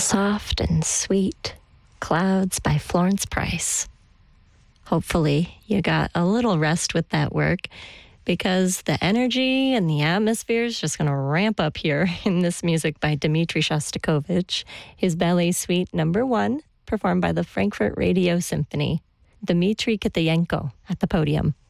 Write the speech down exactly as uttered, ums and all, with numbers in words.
Soft and Sweet, Clouds by Florence Price. Hopefully you got a little rest with that work, because the energy and the atmosphere is just going to ramp up here in this music by Dmitri Shostakovich, his Ballet Suite number one, performed by the Frankfurt Radio Symphony. Dmitri Kitayenko at the podium.